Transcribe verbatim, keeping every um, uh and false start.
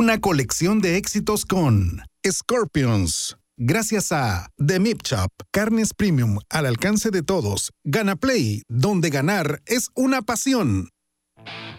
una colección de éxitos con Scorpions. Gracias a The Meat Shop, carnes premium al alcance de todos. Gana Play, donde ganar es una pasión.